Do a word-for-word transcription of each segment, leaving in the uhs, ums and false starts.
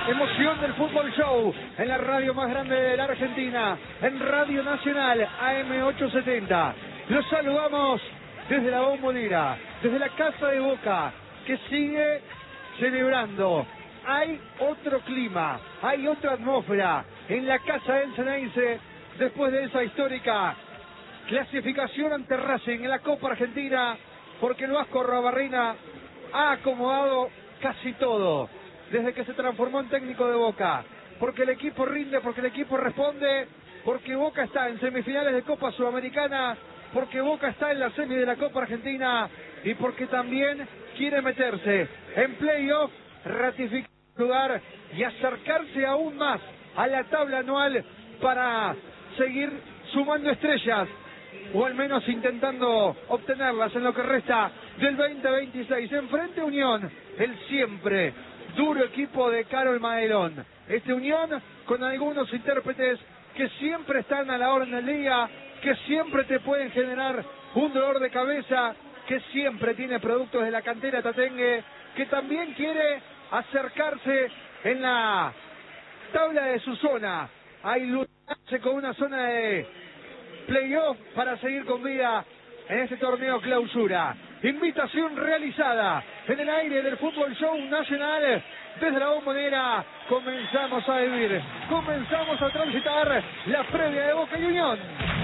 emoción del Fútbol Show en la radio más grande de la Argentina, en Radio Nacional A M ochocientos setenta. Los saludamos desde la Bombonera, desde la Casa de Boca, que sigue celebrando. Hay otro clima, hay otra atmósfera en la Casa del Ceneice después de esa histórica clasificación ante Racing en la Copa Argentina, porque el Vasco Arrobarrena ha acomodado casi todo desde que se transformó en técnico de Boca, porque el equipo rinde, porque el equipo responde, porque Boca está en semifinales de Copa Sudamericana, porque Boca está en la semi de la Copa Argentina y porque también quiere meterse en playoff, ratificar su lugar y acercarse aún más a la tabla anual para seguir sumando estrellas, o al menos intentando obtenerlas en lo que resta del veinte veintiséis. Enfrente Unión, el siempre duro equipo de Karol Madelón. Este Unión con algunos intérpretes que siempre están a la orden del día, que siempre te pueden generar un dolor de cabeza, que siempre tiene productos de la cantera tatengue, que también quiere acercarse en la tabla de su zona a ilusionarse con una zona de playoff para seguir con vida en este torneo clausura. Invitación realizada en el aire del Fútbol Show Nacional desde la Bombonera. Comenzamos a vivir, comenzamos a transitar la previa de Boca y Unión.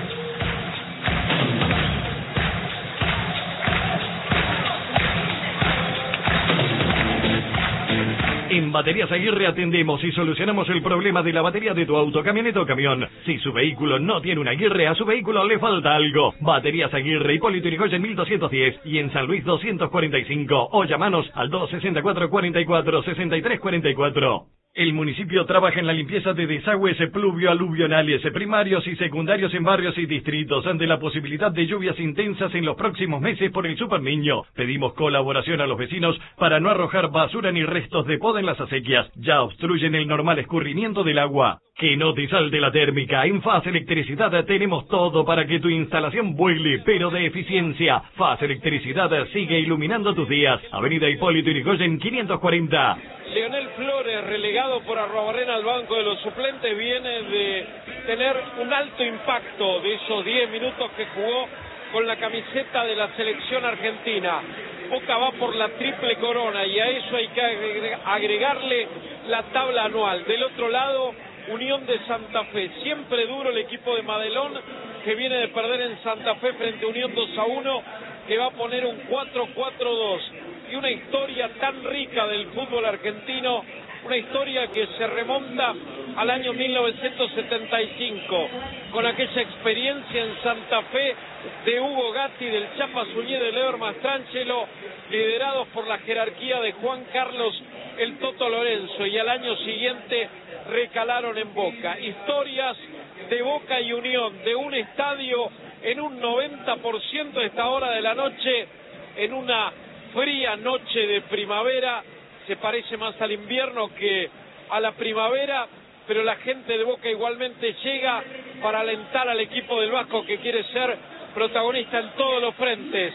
En Baterías Aguirre atendemos y solucionamos el problema de la batería de tu auto, camioneta o camión. Si su vehículo no tiene una Aguirre, a su vehículo le falta algo. Baterías Aguirre, Hipólito Yrigoyen mil doscientos diez y en San Luis doscientos cuarenta y cinco. O llamanos al dos sesenta y cuatro, cuarenta y cuatro, sesenta y tres cuarenta y cuatro. El municipio trabaja en la limpieza de desagües pluvio-aluvionales primarios y secundarios en barrios y distritos ante la posibilidad de lluvias intensas en los próximos meses por el Super Niño. Pedimos colaboración a los vecinos para no arrojar basura ni restos de poda en las acequias. Ya obstruyen el normal escurrimiento del agua. Que no te salte la térmica. En F A S Electricidad tenemos todo para que tu instalación vuele, pero de eficiencia. F A S Electricidad sigue iluminando tus días. Avenida Hipólito Yrigoyen quinientos cuarenta. Leonel Flores, relegado por Arrobarrena al banco de los suplentes, viene de tener un alto impacto de esos diez minutos que jugó con la camiseta de la selección argentina. Boca va por la triple corona y a eso hay que agregarle la tabla anual. Del otro lado, Unión de Santa Fe, siempre duro el equipo de Madelón, que viene de perder en Santa Fe frente a Unión dos a uno, que va a poner un cuatro cuatro dos. Y una historia tan rica del fútbol argentino, una historia que se remonta al año mil novecientos setenta y cinco, con aquella experiencia en Santa Fe de Hugo Gatti, del Chapa Suñé, de Leo Mastrangelo, liderados por la jerarquía de Juan Carlos el Toto Lorenzo, y al año siguiente recalaron en Boca. Historias de Boca y Unión, de un estadio en un noventa por ciento a esta hora de la noche, en una fría noche de primavera. Se parece más al invierno que a la primavera, pero la gente de Boca igualmente llega para alentar al equipo del Vasco, que quiere ser protagonista en todos los frentes.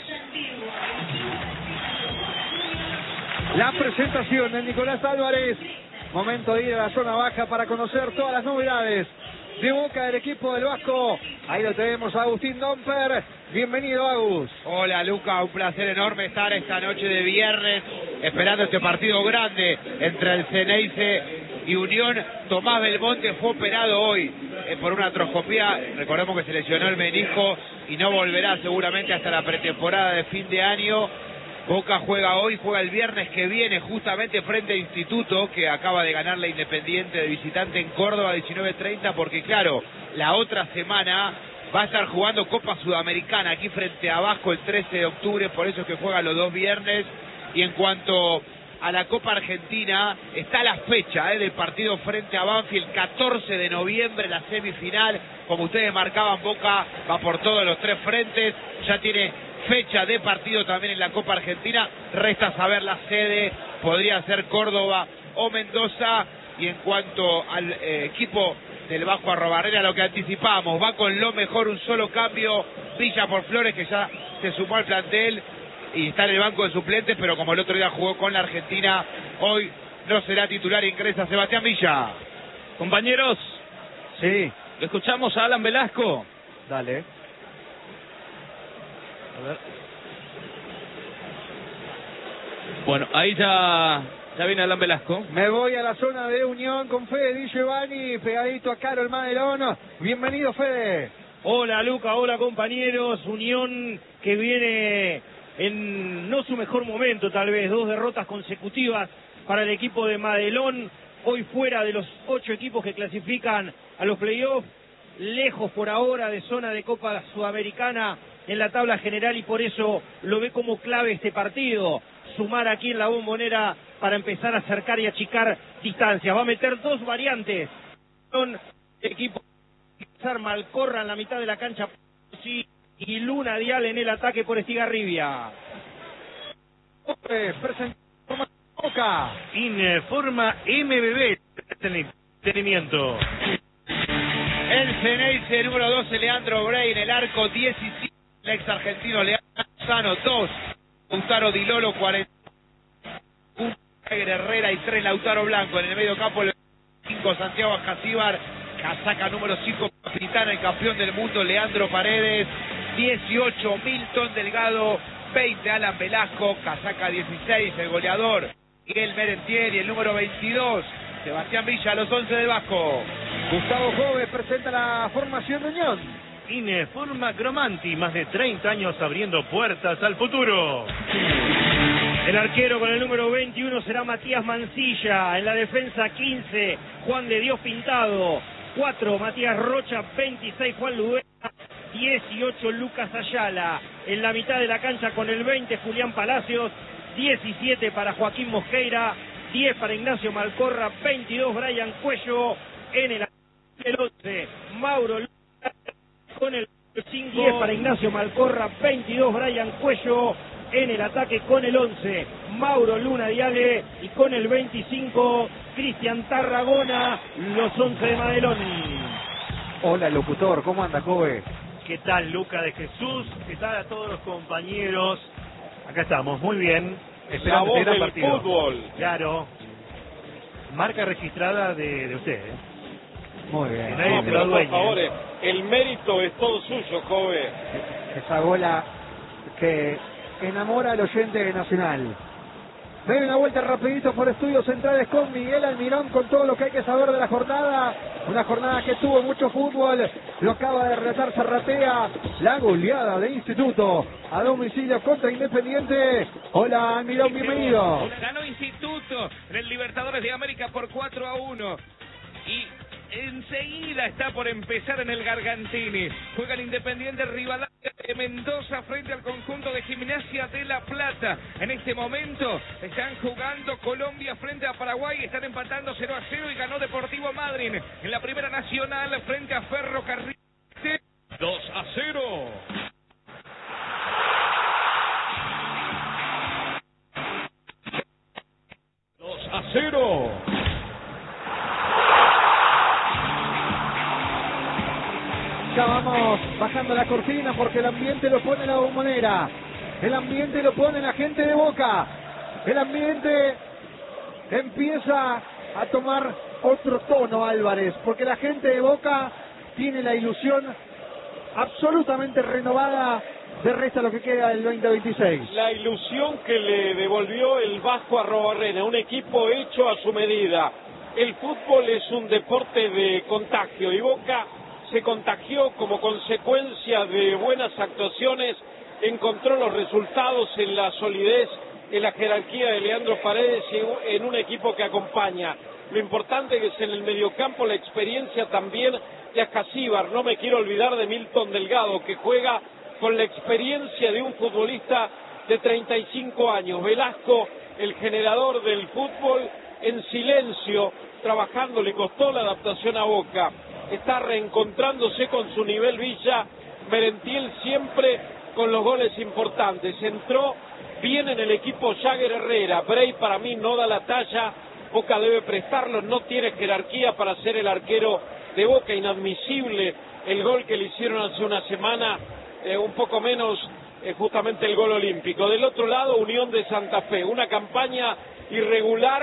La presentación de Nicolás Álvarez. Momento de ir a la zona baja para conocer todas las novedades de Boca, del equipo del Vasco. Ahí lo tenemos a Agustín Domper. Bienvenido, Agus. Hola, Luca, un placer enorme estar esta noche de viernes esperando este partido grande entre el Ceneice y Unión. Tomás Belmonte fue operado hoy eh, por una artroscopía. Recordemos que se lesionó el menisco y no volverá seguramente hasta la pretemporada de fin de año. Boca juega hoy, juega el viernes que viene justamente frente a Instituto, que acaba de ganar la Independiente de visitante en Córdoba diecinueve treinta, porque claro, la otra semana va a estar jugando Copa Sudamericana aquí frente a Vasco el trece de octubre, por eso es que juega los dos viernes. Y en cuanto a la Copa Argentina, está la fecha eh, del partido frente a Banfield, catorce de noviembre, la semifinal. Como ustedes marcaban, Boca va por todos los tres frentes, ya tiene fecha de partido también en la Copa Argentina. Resta saber la sede, podría ser Córdoba o Mendoza. Y en cuanto al eh, equipo del Vasco Arrobarrena, lo que anticipamos, va con lo mejor, un solo cambio, Villa por Flores, que ya se sumó al plantel y está en el banco de suplentes, pero como el otro día jugó con la Argentina, hoy no será titular, ingresa Sebastián Villa. Compañeros, Sí, lo escuchamos a Alan Velasco. dale. A ver. Bueno, ahí ya, ya viene Alan Velasco. Me voy a la zona de Unión con Fede Di Giovanni, pegadito a Carol Madelón. Bienvenido, Fede. Hola Luca, hola compañeros, Unión que viene en no su mejor momento tal vez, dos derrotas consecutivas para el equipo de Madelón, hoy fuera de los ocho equipos que clasifican a los playoffs, lejos por ahora de zona de Copa Sudamericana en la tabla general y por eso lo ve como clave este partido, sumar aquí en la Bombonera para empezar a acercar y achicar distancias, va a meter dos variantes, son equipos Malcorra en la mitad de la cancha y Luna Dial en el ataque por Estigarribia. Presentamos Boca. Informa M B B Entretenimiento. El Ceneice número doce, Leandro Bray en el arco, diecisiete, el ex argentino Leandro Sano, dos, Lautaro Di Lolo, cuarenta, un Herrera y tres, Lautaro Blanco en el medio campo, el cinco, Santiago Ajacíbar, casaca número cinco, capitán, el campeón del mundo, Leandro Paredes, dieciocho, Milton Delgado, veinte, Alan Velasco, casaca dieciséis, el goleador, Miguel Merentiel, y el número veintidós, Sebastián Villa, los once del Vasco. Gustavo Jove presenta la formación de Unión. Informa Cromanti, más de treinta años abriendo puertas al futuro. El arquero con el número veintiuno será Matías Mancilla, en la defensa quince, Juan de Dios Pintado, cuatro, Matías Rocha, veintiséis, Juan Ludera, dieciocho, Lucas Ayala, en la mitad de la cancha con el veinte, Julián Palacios, diecisiete para Joaquín Mosqueira, diez para Ignacio Malcorra, veintidós, Brian Cuello, en el, el once, Mauro Lucas, con el cinco, diez para Ignacio Malcorra, veintidós, Brian Cuello, en el ataque con el once, Mauro Luna Diale, y con el veinticinco, Cristian Tarragona, los once de Madelón. Hola, locutor, ¿cómo anda, Jove? ¿Qué tal, Luca de Jesús? ¿Qué tal a todos los compañeros? Acá estamos, muy bien. La Esperando voz este gran del partido. fútbol. Claro. Marca registrada de, de usted, ¿eh? Muy bien. Que nadie No, se pero lo por adueñe. favor, eh, el mérito es todo suyo, joven. Esa gola que enamora al oyente de Nacional. Me doy una vuelta rapidito por Estudios Centrales con Miguel Almirón con todo lo que hay que saber de la jornada. Una jornada que tuvo mucho fútbol. Lo acaba de relatar Zarratea. La goleada de Instituto a domicilio contra Independiente. Hola, Almirón, bienvenido. Ganó Instituto en el Libertadores de América por cuatro a uno. Y enseguida está por empezar en el Gargantini. Juega el Independiente Rivadavia de Mendoza frente al conjunto de Gimnasia de La Plata. En este momento están jugando Colombia frente a Paraguay. Están empatando cero a cero y ganó Deportivo Madryn en la Primera Nacional frente a Ferrocarril dos a cero. dos a cero. Ya vamos bajando la cortina porque el ambiente lo pone la Bombonera. El ambiente lo pone la gente de Boca. El ambiente empieza a tomar otro tono, Álvarez, porque la gente de Boca tiene la ilusión absolutamente renovada de resta lo que queda del veinte veintiséis. La ilusión que le devolvió el Vasco a Arrobarrena, un equipo hecho a su medida. El fútbol es un deporte de contagio y Boca se contagió como consecuencia de buenas actuaciones, encontró los resultados en la solidez, en la jerarquía de Leandro Paredes y en un equipo que acompaña. Lo importante es en el mediocampo la experiencia también de Ajacíbar. No me quiero olvidar de Milton Delgado, que juega con la experiencia de un futbolista de treinta y cinco años. Velasco, el generador del fútbol, en silencio, trabajando, le costó la adaptación a Boca. Está reencontrándose con su nivel Villa. Merentiel siempre con los goles importantes. Entró bien en el equipo Jagger Herrera. Bray para mí no da la talla. Boca debe prestarlo. No tiene jerarquía para ser el arquero de Boca. Inadmisible el gol que le hicieron hace una semana. Eh, un poco menos eh, justamente el gol olímpico. Del otro lado, Unión de Santa Fe. Una campaña irregular,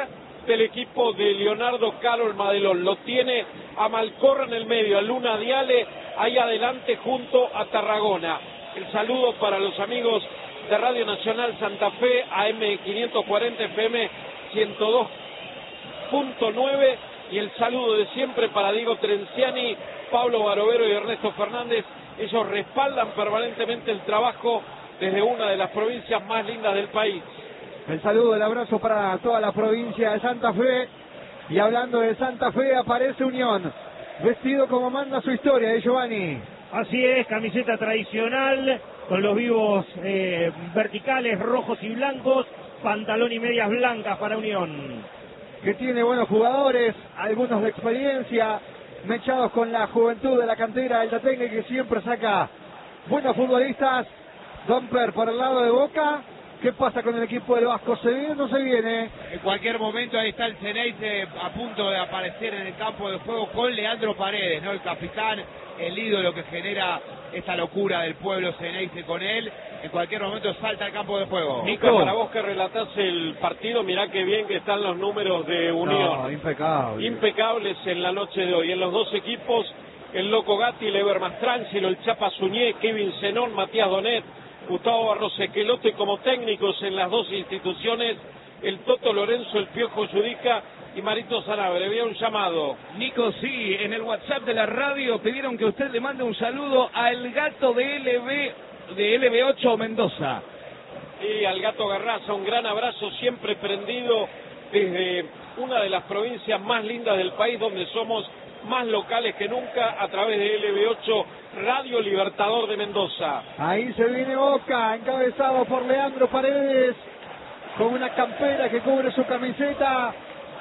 del equipo de Leonardo Carol Madelón. Lo tiene a Malcorra en el medio, a Luna Diale ahí adelante junto a Tarragona. El saludo para los amigos de Radio Nacional Santa Fe, A M quinientos cuarenta F M ciento dos punto nueve, y el saludo de siempre para Diego Trenciani, Pablo Barovero y Ernesto Fernández. Ellos respaldan permanentemente el trabajo desde una de las provincias más lindas del país. El saludo, el abrazo para toda la provincia de Santa Fe. Y hablando de Santa Fe, aparece Unión, vestido como manda su historia, ¿eh, Giovanni? Así es, camiseta tradicional, con los vivos eh, verticales rojos y blancos, pantalón y medias blancas para Unión. Que tiene buenos jugadores, algunos de experiencia, mechados con la juventud de la cantera del Tatengue, que siempre saca buenos futbolistas. Domper por el lado de Boca. ¿Qué pasa con el equipo del Vasco? ¿Se viene o no se viene? En cualquier momento ahí está el Ceneice a punto de aparecer en el campo de juego con Leandro Paredes, ¿no? El capitán, el ídolo que genera esta locura del pueblo Ceneice con él. En cualquier momento salta al campo de juego. Nico, para vos que relatás el partido, mirá qué bien que están los números de Unión. No, impecable. Impecables en la noche de hoy. En los dos equipos, el Loco Gatti, el Eber Mastrangelo, el Chapa Suñé, Kevin Zenón, Matías Donet, Gustavo Barros Esquelote como técnicos en las dos instituciones, el Toto Lorenzo, el Piojo Judica y Marito Sanabria. Había un llamado. Nico, sí, en el WhatsApp de la radio pidieron que usted le mande un saludo al gato de L B, de L B ocho Mendoza. Y al Gato Garraza, un gran abrazo, siempre prendido desde una de las provincias más lindas del país, donde somos más locales que nunca, a través de L B ocho Radio Libertador de Mendoza. Ahí se viene Boca, encabezado por Leandro Paredes, con una campera que cubre su camiseta.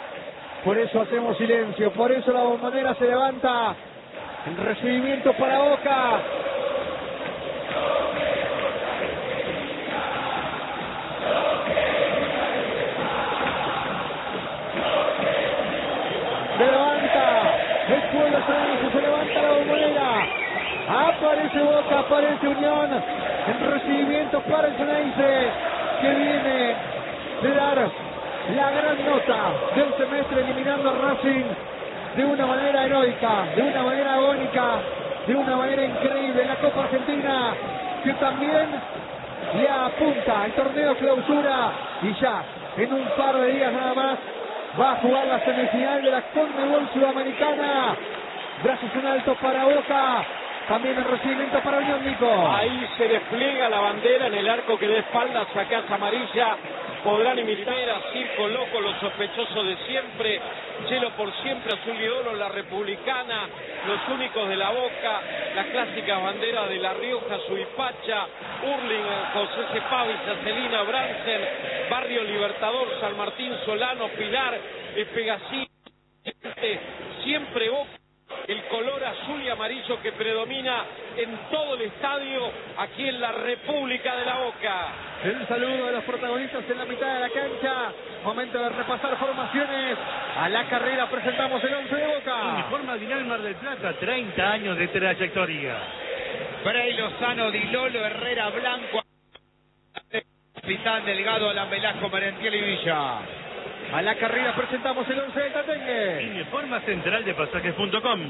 Por eso hacemos silencio, por eso la bombonera se levanta. El recibimiento para Boca. Se levanta el pueblo Ceneice, se levanta la bombonera. Aparece Boca, aparece Unión. En recibimiento para el Ceneice, que viene de dar la gran nota del semestre, eliminando a Racing de una manera heroica, de una manera agónica, de una manera increíble en la Copa Argentina, que también le apunta al torneo clausura, y ya en un par de días nada más va a jugar la semifinal de la Conmebol Sudamericana. Brazos en alto para Boca. También el recibimiento para Unión, Nico. Ahí se despliega la bandera en el arco que de espaldas a Casa Amarilla. Podrán imitar a Circo Loco, los sospechosos de siempre. Chelo por siempre, Azul y Oro, la Republicana, los únicos de la Boca, la clásica bandera de La Rioja, Suipacha, Hurlingham, José Cepavich, Celina Bransen, Barrio Libertador, San Martín, Solano, Pilar, Espegasí, siempre Boca. El color azul y amarillo que predomina en todo el estadio aquí en la República de la Boca. El saludo de los protagonistas en la mitad de la cancha. Momento de repasar formaciones. A la carrera presentamos el once de Boca. Uniforma Dinal Mar del Plata, treinta años de trayectoria. Frei Lozano, Dilolo, Herrera, Blanco, Capitán Delgado, Alan Velasco, Merentiel y Villa. A la carrera presentamos el once de Tatengue. Uniforma Central de Pasajes punto com.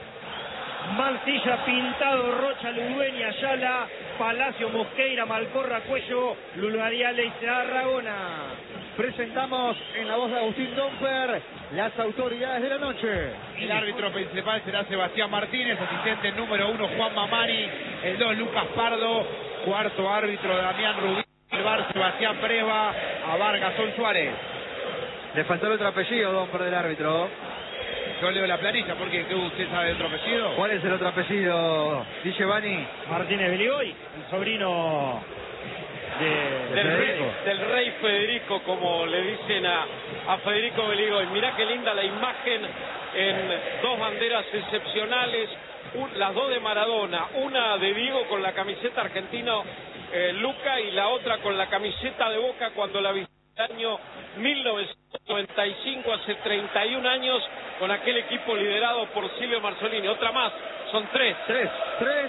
Mancilla, Pintado, Rocha, Ludueña, Ayala, Palacio, Mosqueira, Malcorra, Cuello, Lulariale y Tarragona. Presentamos en la voz de Agustín Domper las autoridades de la noche. El árbitro principal será Sebastián Martínez, asistente número uno Juan Mamani, el dos Lucas Pardo, cuarto árbitro Damián Rubí, el bar Sebastián Preva, a Vargasón Suárez. Le faltó el otro apellido, Domper, del árbitro. Yo leo la planilla, porque ¿qué usted sabe de otro apellido? ¿Cuál es el otro apellido, Di Giovanni? Martínez Beligoy, el sobrino de, Del de rey, del rey Federico, como le dicen a, a Federico Beligoy. Mirá qué linda la imagen en dos banderas excepcionales, un, las dos de Maradona, una de Diego con la camiseta argentina eh, Luca, y la otra con la camiseta de Boca cuando la visitó el año mil novecientos noventa y cinco, hace treinta y un años, con aquel equipo liderado por Silvio Marzolini. Otra más, son tres. Tres, tres.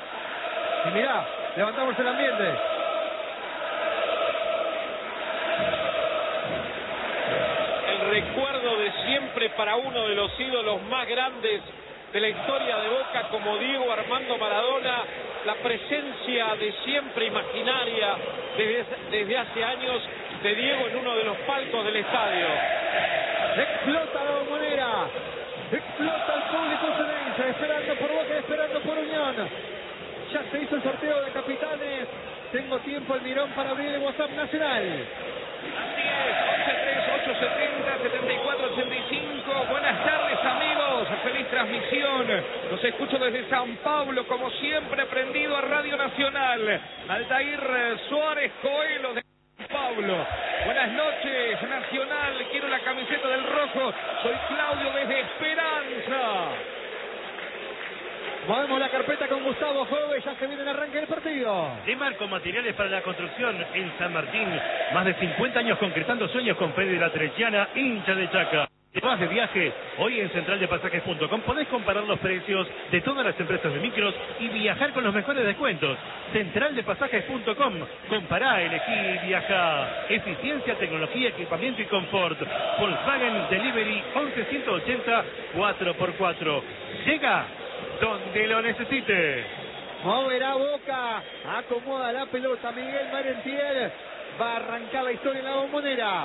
Y mirá, levantamos el ambiente. El recuerdo de siempre para uno de los ídolos más grandes de la historia de Boca como Diego Armando Maradona, la presencia de siempre imaginaria desde, desde hace años de Diego en uno de los palcos del estadio. Explota la Bombonera, explota el público ceneice, esperando por Boca, esperando por Unión. Ya se hizo el sorteo de capitanes. Tengo tiempo, el mirón, para abrir el WhatsApp nacional. Así es, once tres ocho setenta setenta y cuatro ochenta y cinco. Buenas tardes, amigos. Feliz transmisión. Los escucho desde San Pablo, como siempre, prendido a Radio Nacional. Altair Suárez Coelho de San Pablo. Buenas noches, Nacional. Quiero la camiseta del rojo. Soy Claudio desde Esperanza. Movemos la carpeta con Gustavo Jove, ya se viene el arranque del partido. De Marco Materiales para la Construcción en San Martín. Más de cincuenta años concretando sueños con Fede de la Trechiana, hincha de Chaca. ¿Te vas de viaje? Hoy en central de pasajes punto com podés comparar los precios de todas las empresas de micros y viajar con los mejores descuentos. central de pasajes punto com. Compará, elegí y viaja. Eficiencia, tecnología, equipamiento y confort. Volkswagen Delivery once ciento ochenta cuatro por cuatro. Llega donde lo necesite. Moverá Boca, acomoda la pelota Miguel Merentiel, va a arrancar la historia en la Bombonera.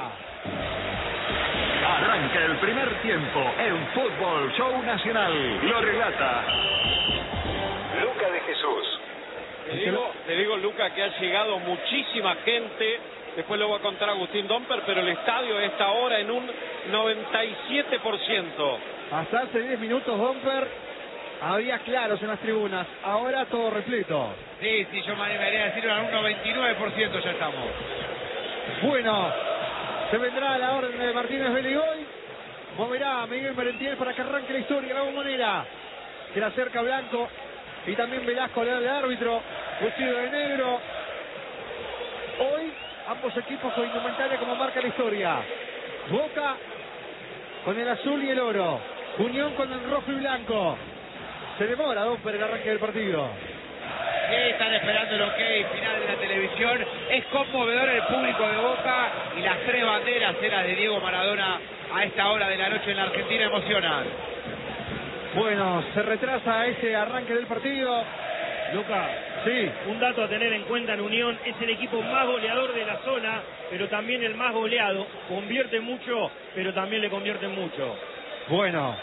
Arranca el primer tiempo en Fútbol Show Nacional. Lo relata Luca de Jesús. Te digo, te digo, Luca, que ha llegado muchísima gente. Después lo va a contar Agustín Domper, pero el estadio está ahora en un noventa y siete por ciento. Hasta hace diez minutos, Domper, había claros en las tribunas. Ahora todo repleto. Sí, sí, yo me animaría a decirlo, en un noventa y nueve por ciento ya estamos. Bueno, se vendrá la orden de Martínez Beligoy. Moverá a Miguel Merentiel para que arranque la historia. La Bombonera, que la acerca Blanco. Y también Velasco, el árbitro, vestido de negro. Hoy, ambos equipos con indumentaria como marca la historia. Boca con el azul y el oro. Unión con el rojo y blanco. Se demora, Domper, el arranque del partido. Sí, están esperando el ok final de la televisión. Es conmovedor el público de Boca y las tres banderas eran de Diego Maradona a esta hora de la noche en la Argentina emocionan. Bueno, se retrasa ese arranque del partido. Luca, sí, un dato a tener en cuenta en Unión: es el equipo más goleador de la zona, pero también el más goleado. Convierte mucho, pero también le convierte mucho. Bueno,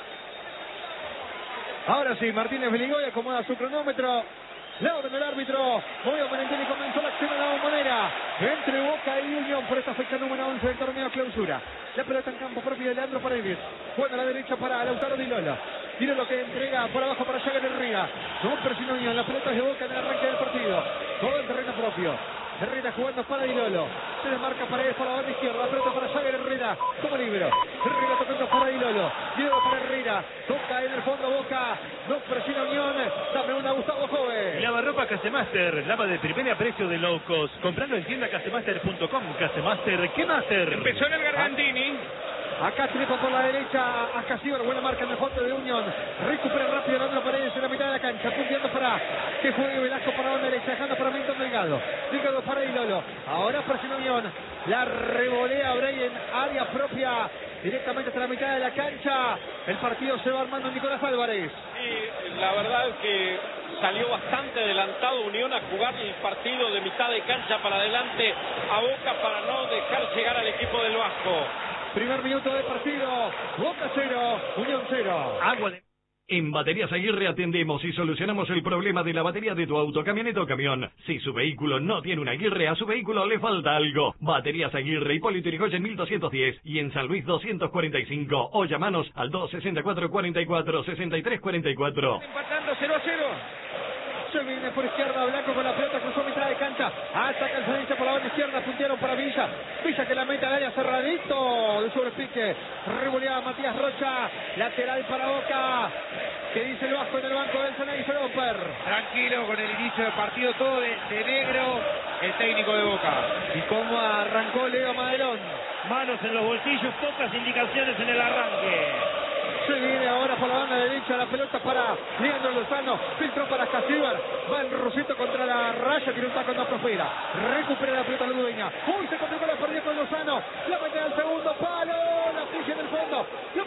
ahora sí, Martínez Beligoy acomoda su cronómetro. La orden del árbitro. Movió Merentiel y comenzó la acción de la Bombonera entre Boca y Unión por esta fecha número once del torneo clausura. La pelota en campo propio de Leandro Paredes. Juega a la derecha para Lautaro Di Lolo. Di Lolo que entrega por abajo para Jagger Herrera. No presiona Unión. La pelota es de Boca en el arranque del partido. Todo en terreno propio. Herrera jugando para Di Lolo. Se desmarca Paredes por la banda izquierda. La pelota para Jagger Herrera. Como libero. Herrera tocando para Di Lolo. Di Lolo para Herrera. Toca en el fondo Boca. No presiona Unión. Dame una Gustavo Jove. Lavarropa Casemaster, lava de primer precio de low cost. Comprando en tienda casemaster punto com. Casemaster, ¿qué Master? Empezó en el Gargantini. Acá trepa por la derecha a Casíbar, buena marca en el fondo de Unión. Recupera rápido Leandro Paredes en la mitad de la cancha, punteando para que juegue Velasco para la banda derecha, dejando para Milton Delgado. Delgado para Di Lolo. Ahora presiona Unión. La revolea Bray en área propia, directamente hasta la mitad de la cancha. El partido se va armando Nicolás Álvarez. Y la verdad es que salió bastante adelantado Unión a jugar el partido de mitad de cancha para adelante a Boca para no dejar llegar al equipo del Vasco. Primer minuto de partido. Boca cero, Unión cero. Agua de... En Baterías Aguirre atendemos y solucionamos el problema de la batería de tu auto, camioneta o camión. Si su vehículo no tiene una Aguirre, a su vehículo le falta algo. Baterías Aguirre, Hipólito Yrigoyen mil doscientos diez y en San Luis doscientos cuarenta y cinco. O llamanos al dos sesenta y cuatro cuarenta y cuatro sesenta y tres cuarenta y cuatro. Empatando cero a cero. Se viene por izquierda Blanco con la pelota, cruzó mitad de cancha. Ataca el derecha por la banda izquierda, puntearon para Villa. Villa que la mete al área cerradito de sobrepique. Revoleaba Matías Rocha. Lateral para Boca. Que dice el Vasco en el banco del Ceneice Domper. Tranquilo con el inicio del partido, todo de, de negro el técnico de Boca. Y cómo arrancó Leo Madelón. Manos en los bolsillos, pocas indicaciones en el arranque. Se viene ahora por la banda derecha, la pelota para Leandro Lozano, filtró para Casíbar, va el Rosito contra la raya, tiene un taco en la profera, recupera la pelota de Ludueña, uy, se complicó la pérdida con Lozano, la mete al segundo palo, la pilla en el fondo,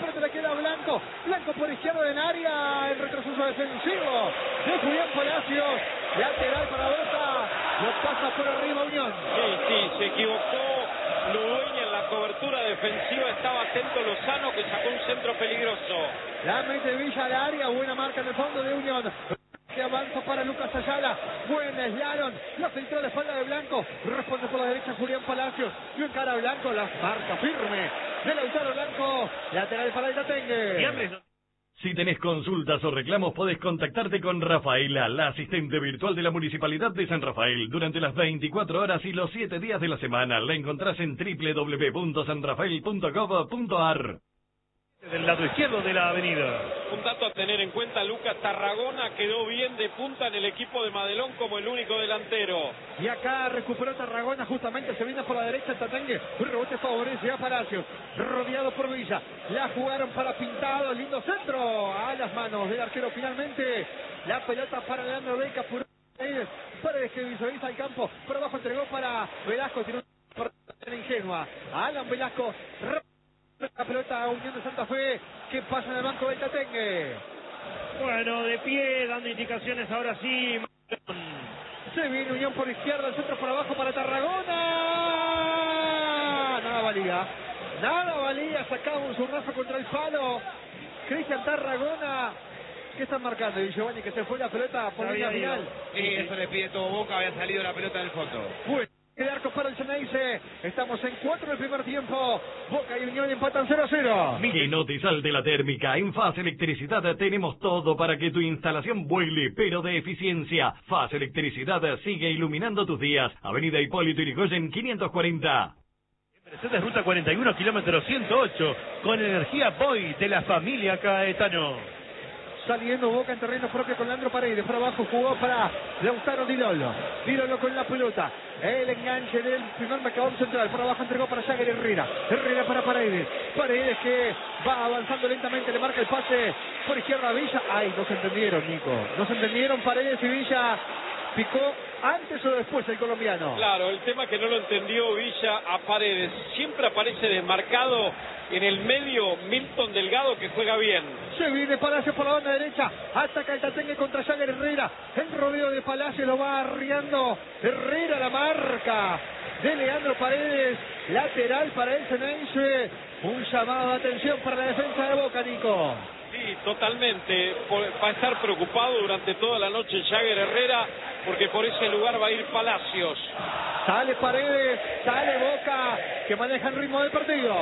Blanco. Blanco por izquierda en área. El retroceso defensivo de Julián Palacios. Lateral para Boca. Lo pasa por arriba Unión. Sí, sí, se equivocó Ludueña en la cobertura defensiva. Estaba atento Lozano, que sacó un centro peligroso. La mete Villa al área. Buena marca en el fondo de Unión. Que avanza para Lucas Ayala. Buena Slalom. La filtró a la espalda de Blanco. Responde por la derecha Julián Palacios. Y encara a Blanco. La marca firme de Lautaro Blanco. Lateral para el Tatengue. Si tenés consultas o reclamos, podés contactarte con Rafaela, la asistente virtual de la Municipalidad de San Rafael, durante las veinticuatro horas y los siete días de la semana. La encontrás en doble u doble u doble u punto san rafael punto gov punto ar. Del lado izquierdo de la avenida. Un dato a tener en cuenta, Lucas Tarragona quedó bien de punta en el equipo de Madelón como el único delantero. Y acá recuperó Tarragona, justamente se viene por la derecha el Tatengue. Un rebote favorece a Palacios, rodeado por Villa. La jugaron para Pintado, lindo centro a las manos del arquero finalmente. La pelota para Leandro Beca, Paredes, Paredes que visualiza el campo. Por abajo entregó para Velasco, tiene una ingenua. Alan Velasco. La pelota a Unión de Santa Fe, que pasa en el banco del Tatengue. Bueno, de pie, dando indicaciones ahora sí. Se viene Unión por izquierda, el centro por abajo para Tarragona. Nada valía. Nada valía, sacaba un zurrazo contra el palo. Cristian Tarragona. ¿Qué están marcando? Y Giovanni, que se fue la pelota por línea final. Sí, eso le pide todo Boca, había salido la pelota del fondo. Bueno. De arco para el Ceneice. Estamos en cuatro del primer tiempo. Boca y Unión empatan cero a cero. Que no te salte la térmica. En Faz Electricidad tenemos todo para que tu instalación vuele, pero de eficiencia. Faz Electricidad sigue iluminando tus días. Avenida Hipólito Yrigoyen quinientos cuarenta. Presenta Ruta cuarenta y uno, kilómetro ciento ocho, con energía Boy de la familia Caetano. Saliendo Boca en terreno propio con Leandro Paredes. Por abajo jugó para Lautaro Di Lollo. Di Lollo con la pelota. El enganche del primer marcador central. Por abajo entregó para Jagger Herrera. Herrera para Paredes. Paredes que va avanzando lentamente. Le marca el pase por izquierda a Villa. Ay, no se entendieron, Nico. No se entendieron Paredes y Villa. Picó antes o después el colombiano. Claro, el tema que no lo entendió Villa a Paredes. Siempre aparece desmarcado en el medio Milton Delgado, que juega bien. Se viene Palacios por la banda derecha. Ataca el Tatengue contra Jagger Herrera. El rodeo de Palacios lo va arriando. Herrera la marca de Leandro Paredes. Lateral para el Ceneice. Un llamado de atención para la defensa de Boca, Nico. Sí, totalmente. Por, va a estar preocupado durante toda la noche Jagger Herrera, porque por ese lugar va a ir Palacios. Sale Paredes, sale Boca, que maneja el ritmo del partido.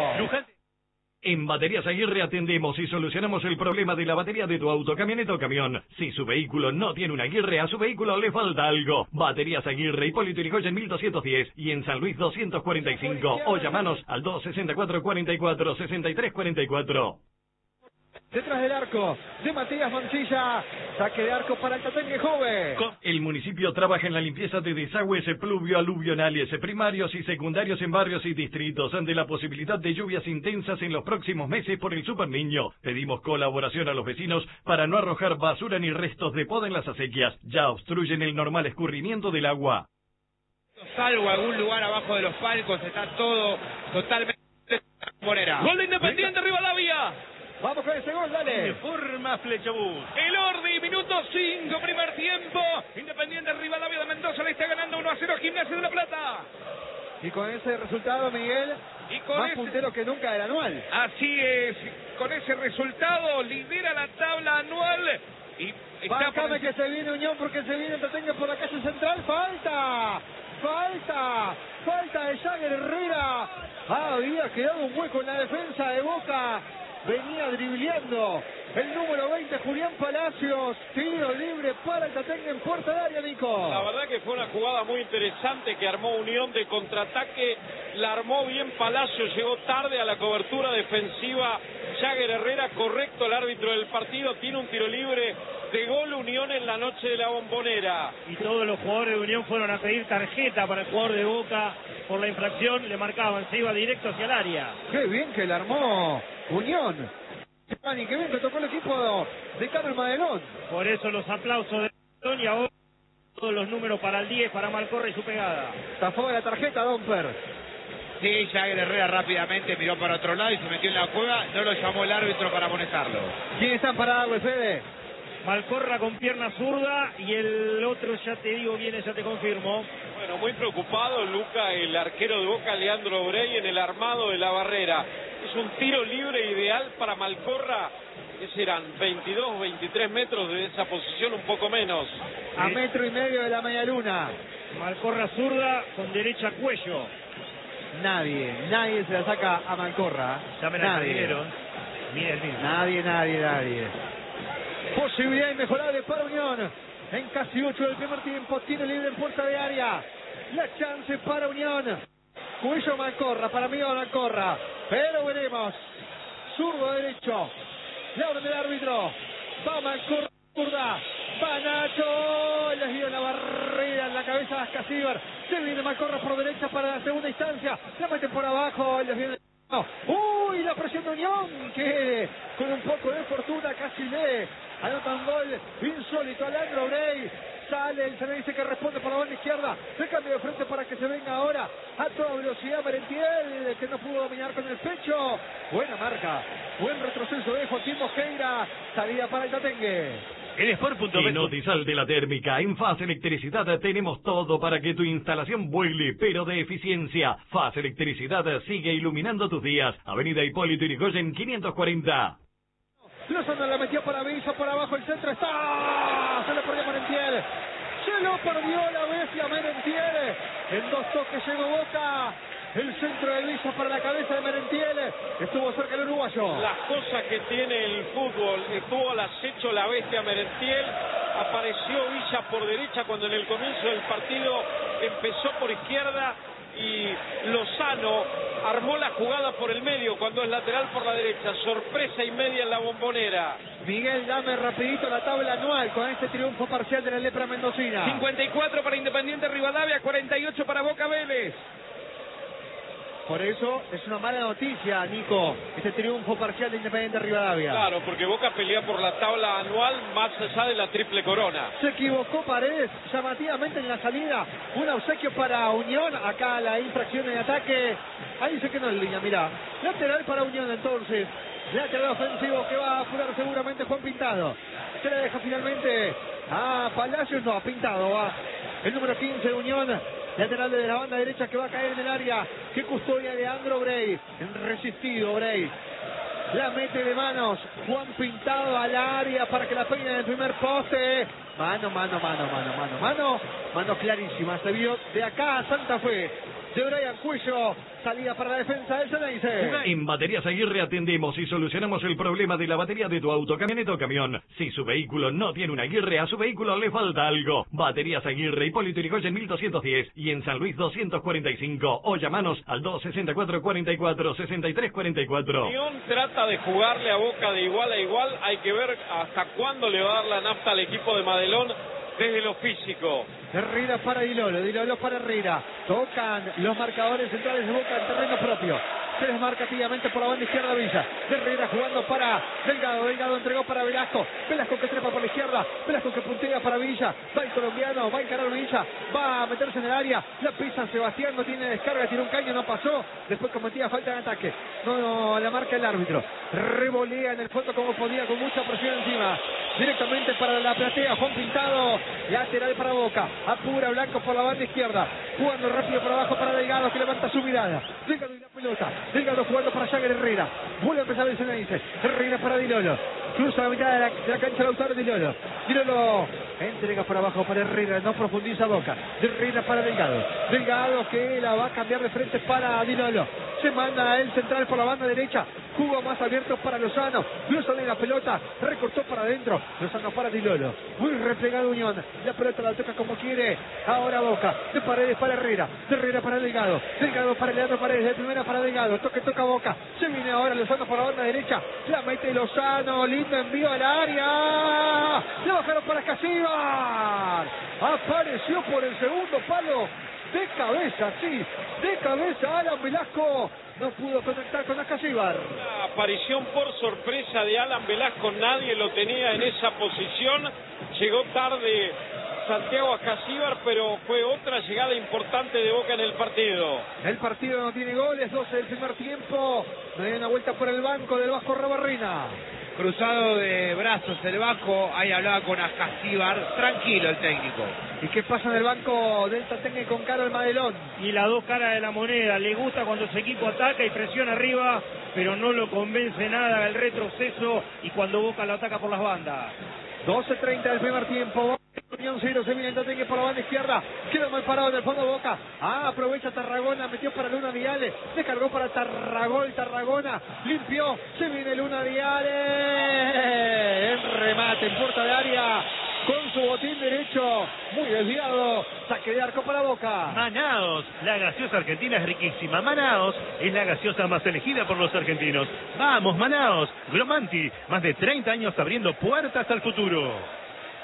En Baterías Aguirre atendemos y solucionamos el problema de la batería de tu auto, camioneta o camión. Si su vehículo no tiene una Aguirre, a su vehículo le falta algo. Baterías Aguirre, Hipólito Yrigoyen mil doscientos diez y en San Luis doscientos cuarenta y cinco. O llamanos al dos sesenta y cuatro, cuarenta y cuatro, sesenta y tres cuarenta y cuatro. Detrás del arco de Matías Mancilla. Saque de arco para el Tatengue joven. El municipio trabaja en la limpieza de desagües pluvio-aluvionales primarios y secundarios en barrios y distritos. Ante la posibilidad de lluvias intensas en los próximos meses por el Super Niño, pedimos colaboración a los vecinos para no arrojar basura ni restos de poda en las acequias. Ya obstruyen el normal escurrimiento del agua. Salvo algún lugar abajo de los palcos, está todo totalmente monera. Gol de Independiente Rivadavia. Vamos con ese gol, dale. De forma Flechabús. El Ordi, minuto cinco, primer tiempo. Independiente Rivadavia de Mendoza le está ganando uno a cero a Gimnasia de la Plata. Y con ese resultado, Miguel, Y con más ese- puntero que nunca del anual. Así es, con ese resultado lidera la tabla anual y está por Bájame encima- que se viene Unión porque se viene Tatengue por la calle central. ¡Falta! ¡Falta! ¡Falta de Jagger Herrera! Ah, había quedado un hueco en la defensa de Boca. Venía dribleando el número veinte, Julián Palacios. Tiro libre para el Tatengue en puerta de área, Nico. La verdad que fue una jugada muy interesante que armó Unión de contraataque. La armó bien Palacios, llegó tarde a la cobertura defensiva. Jagger Herrera, correcto el árbitro del partido, tiene un tiro libre de gol Unión en la noche de la Bombonera. Y todos los jugadores de Unión fueron a pedir tarjeta para el jugador de Boca por la infracción, le marcaban, se iba directo hacia el área. Qué bien que la armó Unión. Giovanni, qué bien que tocó el equipo de Carlos Madelón. Por eso los aplausos de Unión y ahora todos los números para el diez, para Malcorra y su pegada. Zafó de la tarjeta, Domper. Sí, Jagger Herrera rápidamente miró para otro lado y se metió en la cueva. No lo llamó el árbitro para amonestarlo. ¿Quién está parado, Fede? Malcorra con pierna zurda y el otro, ya te digo quién es, ya te confirmo. Bueno, muy preocupado Luca, el arquero de Boca, Leandro Brey, en el armado de la barrera. Es un tiro libre ideal para Malcorra, que serán veintidós, veintitrés metros de esa posición, un poco menos. A metro y medio de la media luna. Malcorra zurda con derecha cuello. Nadie, nadie se la saca a Malcorra. Llamen al Nadie. jardinero. Mira el mismo. Nadie, nadie, nadie. Posibilidad inmejorable para Unión. En casi ocho del primer tiempo. Tiene libre en puerta de área. La chance para Unión. Cuello Malcorra. Para mí va Malcorra. Pero veremos. Zurdo derecho. La orden del árbitro. Va Malcorra. Zurda. Va Nacho. Les dio la barrera en la cabeza a Ascasíbar. Se viene Malcorra por derecha para la segunda instancia. La mete por abajo. Les viene... Uy, la presión de Unión, que con un poco de fortuna casi le anota un gol insólito a Leandro Brey. Sale el Ceneice que responde por la banda izquierda. Se cambia de frente para que se venga ahora a toda velocidad Merentiel, que no pudo dominar con el pecho. Buena marca, buen retroceso de Joaquín Mosqueira. Salida para el Tatengue. El Sport punto En Notisal de la Térmica, en Faz Electricidad tenemos todo para que tu instalación vuele, pero de eficiencia. Faz Electricidad sigue iluminando tus días. Avenida Hipólito Yrigoyen quinientos cuarenta. Lozano la metió para Villa, por abajo el centro está. Se lo perdió Merentiel. Se lo perdió la bestia Merentiel. En dos toques llegó Boca. El centro de Villa para la cabeza de Merentiel. Estuvo cerca el uruguayo. Las cosas que tiene el fútbol. Estuvo al acecho la bestia Merentiel. Apareció Villa por derecha cuando en el comienzo del partido empezó por izquierda. Y Lozano armó la jugada por el medio cuando es lateral por la derecha. Sorpresa y media en la Bombonera. Miguel, dame rapidito la tabla anual con este triunfo parcial de la Lepra Mendocina. cincuenta y cuatro para Independiente Rivadavia, cuarenta y ocho para Boca Vélez. Por eso es una mala noticia, Nico, este triunfo parcial de Independiente Rivadavia. Claro, porque Boca pelea por la tabla anual más allá de la triple corona. Se equivocó Paredes llamativamente en la salida. Un obsequio para Unión. Acá la infracción en ataque. Ahí se quedó en línea, mirá. Lateral para Unión entonces. Lateral ofensivo que va a apurar seguramente Juan Pintado. Se le deja finalmente a Palacios, no, a Pintado va. El número quince de Unión. Lateral de la banda derecha que va a caer en el área. Que custodia Leandro Brey. Resistido Brey. La mete de manos. Juan Pintado al área para que la peine en el primer poste. Mano, mano, mano, mano, mano, mano. Mano clarísima. Se vio de acá a Santa Fe. De Brian Cuello. Salida para la defensa del Ceneice. En Baterías Aguirre atendemos y solucionamos el problema de la batería de tu auto, camioneta o camión. Si su vehículo no tiene una Aguirre, a su vehículo le falta algo. Baterías Aguirre, Hipólito Yrigoyen mil doscientos diez y en San Luis doscientos cuarenta y cinco. O llamanos al dos sesenta y cuatro, cuarenta y cuatro, sesenta y tres cuarenta y cuatro. Unión trata de jugarle a Boca de igual a igual. Hay que ver hasta cuándo le va a dar la nafta al equipo de Madelón desde lo físico. Herrera para Dilolo, Dilolo para Herrera. Tocan los marcadores centrales de Boca en terreno propio. Se desmarca activamente por la banda izquierda Villa. Herrera jugando para Delgado. Delgado entregó para Velasco. Velasco que trepa por la izquierda. Velasco que puntea para Villa. Va el colombiano. Va a encarar Villa. Va a meterse en el área. La pisa Sebastián. No tiene descarga. Tiene un caño. No pasó. Después cometía falta de ataque. No, no la marca el árbitro. Revolea en el fondo como podía. Con mucha presión encima. Directamente para la platea. Juan Pintado. Lateral para Boca. Apura Blanco por la banda izquierda. Jugando rápido por abajo para Delgado. Que levanta su mirada. Delgado y la pelota. Delgado jugando para Jagger Herrera. Vuelve a empezar el Ceneice. Herrera para Dilolo. Cruza la mitad de la, de la cancha Lautaro Dilolo. Dilolo entrega por abajo para Herrera. No profundiza Boca. Herrera para Delgado. Delgado que la va a cambiar de frente para Dilolo. Se manda el central por la banda derecha. Jugó más abierto para Lozano. Lozano en la pelota. Recortó para adentro. Lozano para Dilolo. Muy replegado Unión. La pelota la toca como quiere. Ahora Boca. De Paredes para Herrera. De Herrera para Delgado. Delgado para Leandro Paredes. De primera para Delgado. Toque, toca Boca. Se viene ahora Lozano por la banda derecha. La mete Lozano. Lindo envío al área. Le bajaron para Casíbar. Apareció por el segundo palo. De cabeza, sí. De cabeza Alan Velasco. No pudo conectar con Ascasíbar. Una aparición por sorpresa de Alan Velasco. Nadie lo tenía en esa posición. Llegó tarde Santiago Ascasíbar, pero fue otra llegada importante de Boca en el partido. El partido no tiene goles, doce del primer tiempo. No hay una vuelta por el banco del Vasco Rabarrena. Cruzado de brazos el Vasco, ahí hablaba con Ascasíbar, tranquilo el técnico. ¿Y qué pasa en el banco del Tatengue con Carol Madelón? Y las dos caras de la moneda, le gusta cuando su equipo ataca y presiona arriba, pero no lo convence nada el retroceso y cuando Boca lo ataca por las bandas. doce treinta del primer tiempo. Unión cero, se viene el Tatengue por la banda izquierda. Queda mal parado en el fondo Boca. Ah, aprovecha Tarragona, metió para Luna Viale. Descargó para Tarragol, Tarragona. Limpió, se viene Luna Viale. El remate en puerta de área. Con su botín derecho, muy desviado. Saque de arco para Boca. Manaos, la gaseosa argentina es riquísima. Manaos es la gaseosa más elegida por los argentinos. Vamos, Manaos. Gromanti, más de treinta años abriendo puertas al futuro.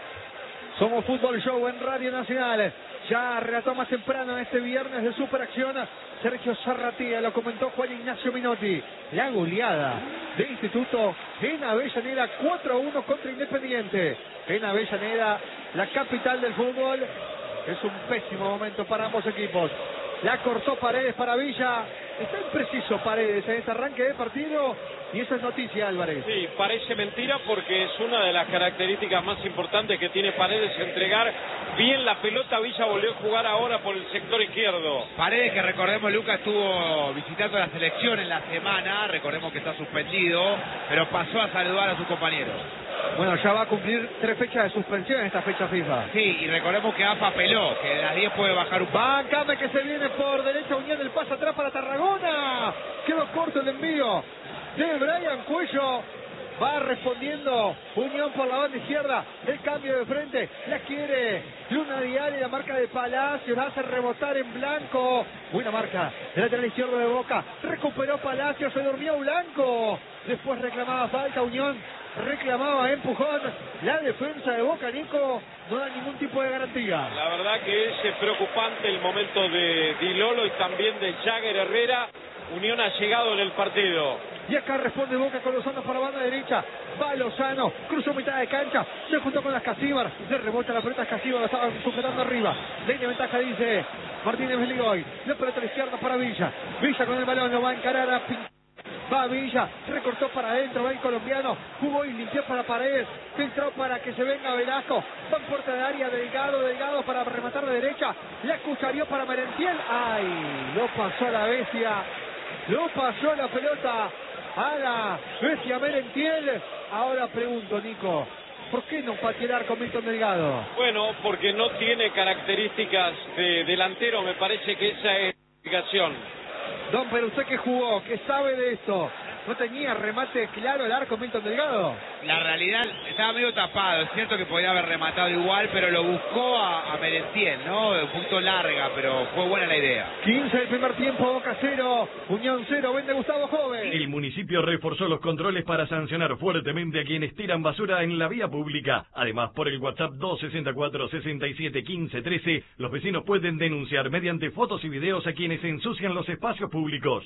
Somos Fútbol Show en Radio Nacional. Ya relató más temprano este viernes de Superacción Sergio Zarratea, lo comentó Juan Ignacio Minotti. La goleada de Instituto en Avellaneda, cuatro a uno contra Independiente. En Avellaneda, la capital del fútbol. Es un pésimo momento para ambos equipos. La cortó Paredes para Villa. Está impreciso Paredes en este arranque de partido. Y eso es noticia, Álvarez. Sí, parece mentira porque es una de las características más importantes que tiene Paredes, entregar bien la pelota. Villa volvió a jugar ahora por el sector izquierdo. Paredes, que recordemos, Lucas estuvo visitando la selección en la semana, recordemos que está suspendido, pero pasó a saludar a sus compañeros. Bueno, ya va a cumplir tres fechas de suspensión en esta fecha FIFA. Sí, y recordemos que A F A peló, que de las diez puede bajar un poco. Va Came, que se viene por derecha, Unión, el pase atrás para Tarragona. Quedó corto el envío de Brian Cuello. Va respondiendo Unión por la banda izquierda. El cambio de frente. La quiere Luna Viale. La marca de Palacios. La hace rebotar en Blanco. Buena marca. El lateral izquierdo de Boca. Recuperó Palacios. Se durmió Blanco. Después reclamaba falta Unión. Reclamaba empujón. La defensa de Boca, Nico, no da ningún tipo de garantía. La verdad que es preocupante el momento de Di Lolo y también de Jagger Herrera. Unión ha llegado en el partido. Y acá responde Boca con Lozano para banda derecha. Va Lozano, cruzó mitad de cancha, se juntó con las Ascasíbar. Le rebota la pelota a Ascasíbar, la estaba sujetando arriba. Tiene ventaja, dice Martínez Beligoy. La pelota a la izquierda para Villa. Villa con el balón, lo va a encarar a Pinto. Va Villa, recortó para adentro, va el colombiano, jugó y limpió para Paredes, filtró para que se venga Velasco, va en puerta de área, Delgado, Delgado para rematar de derecha, la cucharió para Merentiel, ay, lo pasó a la bestia, lo pasó la pelota a la bestia Merentiel. Ahora pregunto, Nico, ¿por qué no pateó el arco Milton Delgado? Bueno, porque no tiene características de delantero, me parece que esa es la explicación. Don, pero usted que jugó, que sabe de esto, ¿no tenía remate claro el arco Milton Delgado? La realidad, estaba medio tapado, es cierto que podía haber rematado igual, pero lo buscó a, a Merentiel, ¿no? Un punto larga, pero fue buena la idea. quince del primer tiempo, Boca cero, Unión cero, vende Gustavo Joven. El municipio reforzó los controles para sancionar fuertemente a quienes tiran basura en la vía pública. Además, por el WhatsApp dos sesenta y cuatro, sesenta y siete, quince, trece, los vecinos pueden denunciar mediante fotos y videos a quienes ensucian los espacios públicos.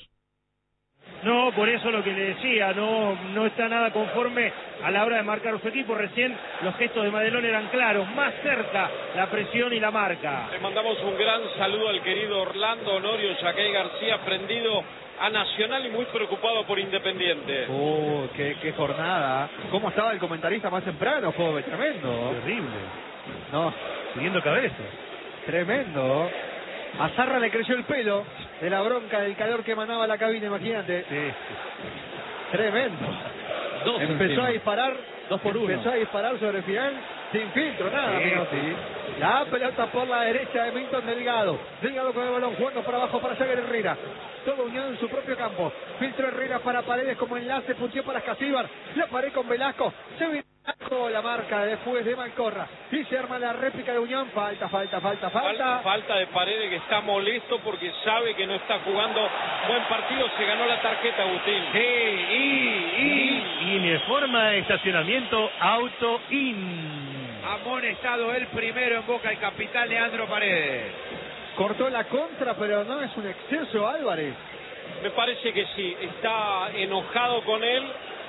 No, por eso lo que le decía, no, no está nada conforme a la hora de marcar su equipo. Recién los gestos de Madelón eran claros, más cerca la presión y la marca. Le mandamos un gran saludo al querido Orlando Honorio Yaquey García, prendido a Nacional y muy preocupado por Independiente. Oh, qué, qué jornada. ¿Cómo estaba el comentarista más temprano, joven? Tremendo. Terrible. No, Siguiendo cabeza. tremendo. A Zarra le creció el pelo de la bronca del calor que emanaba la cabina, imagínate. Sí, sí. Tremendo. Dos Empezó encima. a disparar, Dos por uno. empezó a disparar sobre el final, sin filtro, nada. Sí, Menotti. sí. La pelota por la derecha de Milton Delgado. Delgado con el balón, jugando para abajo para Jagger Herrera. Todo unido en su propio campo. Filtro Herrera para Paredes como enlace, puntió para Ascasíbar. La pared con Velasco. Se viene la marca después de Malcorra. Y se arma la réplica de Unión. Falta, falta, falta, falta. Falta, falta de Paredes, que está molesto porque sabe que no está jugando buen partido. Se ganó la tarjeta, Agustín. Sí, y, y, y en forma de estacionamiento, auto in. Amonestado el primero en Boca, el capitán Leandro Paredes. Cortó la contra, pero no es un exceso, Álvarez. Me parece que sí, está enojado con él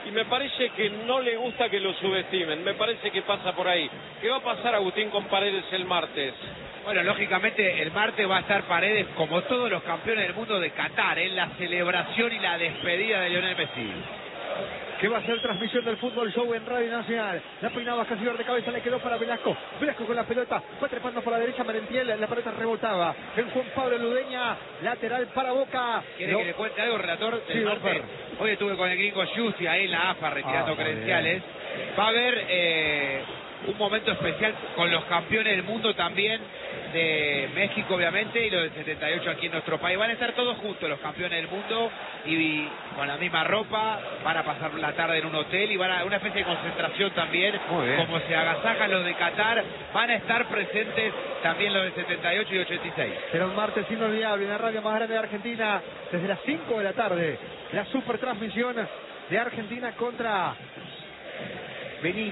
y me parece que no le gusta que lo subestimen. Me parece que pasa por ahí. ¿Qué va a pasar, Agustín, con Paredes el martes? Bueno, lógicamente el martes va a estar Paredes como todos los campeones del mundo de Qatar, en la celebración y la despedida de Lionel Messi. Que va a ser transmisión del Fútbol Show en Radio Nacional. La peinaba Casíbar de cabeza, le quedó para Velasco. Velasco con la pelota, fue trepando por la derecha Merentiel, la pelota rebotaba. En Juan Pablo Ludeña, lateral para Boca. ¿Quiere Lo... que le cuente algo, relator? Sí, del martes? Hoy estuve con el gringo Juicy ahí en la A F A retirando ah, credenciales. Va a haber eh, un momento especial con los campeones del mundo también, de México obviamente, y los del setenta y ocho aquí en nuestro país. Van a estar todos juntos los campeones del mundo y con la misma ropa, van a pasar la tarde en un hotel y van a una especie de concentración también, como se agasajan los de Qatar. Van a estar presentes también los del setenta y ocho y ochenta y seis. Será un martes inolvidable en la radio más grande de Argentina, desde las cinco de la tarde, la super transmisión de Argentina contra Benín.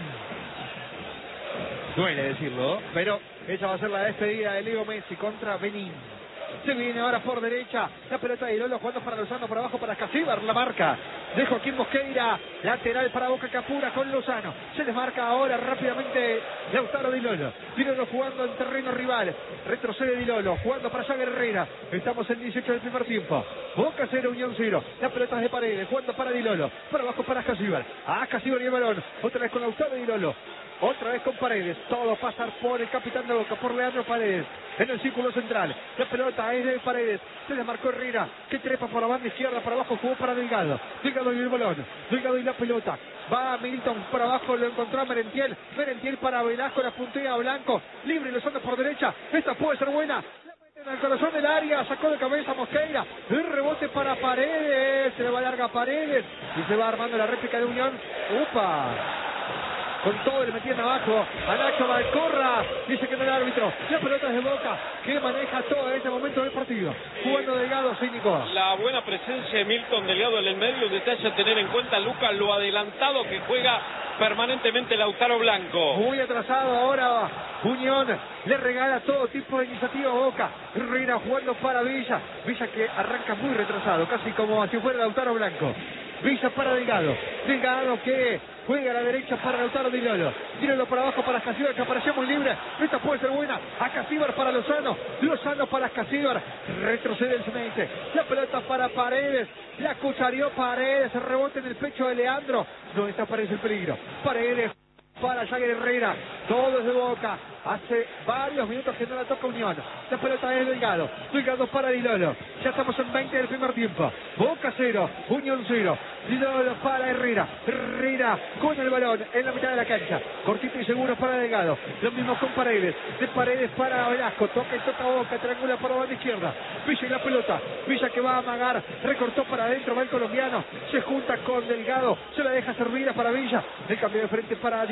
Duele decirlo, pero esa va a ser la despedida de Leo Messi contra Benín. Se viene ahora por derecha, la pelota de Lolo jugando para Lozano, por abajo para Casíbar, la marca de Joaquín Mosqueira, lateral para Boca Capura con Lozano. Se desmarca ahora rápidamente Lautaro Di Lolo. Di Lolo jugando en terreno rival, retrocede Di Lolo, jugando para Jagger Herrera. Estamos en dieciocho del primer tiempo. Boca cero, Unión cero. La pelota es de Paredes, jugando para Di Lolo, para abajo para Casíbar. Ah, Casíbar y el balón, otra vez con Lautaro Di Lolo. Otra vez con Paredes, todo pasar por el capitán de Boca, por Leandro Paredes, en el círculo central. La pelota es de Paredes, se le marcó Herrera, que trepa por la banda izquierda, para abajo, jugó para Delgado. Delgado y el balón, Delgado y la pelota. Va Milton por abajo, lo encontró a Merentiel. Merentiel para Velasco, la puntea a Blanco. Libre, Lozano por derecha, esta puede ser buena. En el corazón del área, sacó de cabeza Mosqueira, el rebote para Paredes, se le va larga Paredes, y se va armando la réplica de Unión. ¡Upa! Con todo le metían abajo a Nacho Valcorra, dice que no el árbitro. La pelota es de Boca, que maneja todo en este momento del partido. Jugando Delgado, cínico. La buena presencia de Milton Delgado en el medio, detalle a tener en cuenta, Lucas, lo adelantado que juega permanentemente Lautaro Blanco. Muy atrasado ahora Unión, le regala todo tipo de iniciativa a Boca. Herrera jugando para Villa, Villa que arranca muy retrasado, casi como si fuera Lautaro Blanco. Villa para Delgado, Delgado que juega a la derecha para Lautaro Di Lolo. Di Lolo para abajo para Casíbar, que apareció muy libre. Esta puede ser buena. A Casíbar para Lozano. Lozano para Casíbar. Retrocede el Ceneice. La pelota para Paredes. La cuchareó Paredes. Rebote en el pecho de Leandro. No desaparece el peligro. Paredes para Jagger Herrera. Todo es de Boca. Hace varios minutos que no la toca Unión. La pelota es Delgado. Delgado para Di Lolo. Ya estamos en veinte del primer tiempo. Boca cero, Unión cero. Di Lolo para Herrera. Herrera con el balón en la mitad de la cancha. Cortito y seguro para Delgado. Lo mismo con Paredes. De Paredes para Velasco. Toca y toca Boca. Triangula para la banda izquierda. Villa y la pelota. Villa que va a amagar. Recortó para adentro. Va el colombiano. Se junta con Delgado. Se la deja servida para Villa. El cambio de frente para Di